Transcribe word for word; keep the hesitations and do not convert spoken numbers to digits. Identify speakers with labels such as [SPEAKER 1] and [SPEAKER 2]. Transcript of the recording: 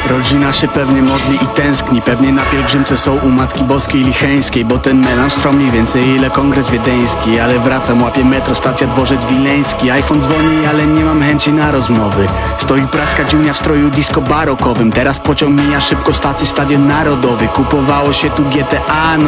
[SPEAKER 1] Rodzina się pewnie modli i tęskni, pewnie na pielgrzymce są u Matki Boskiej Licheńskiej, bo ten melanż trwa mniej więcej ile kongres wiedeński. Ale wracam, łapię metro, stacja Dworzec Wileński. iPhone dzwoni, ale nie mam chęci na rozmowy. Stoi praska dziunia w stroju disco barokowym. Teraz pociąg mija szybko, stacji Stadion Narodowy. Kupowało się tu G T A, no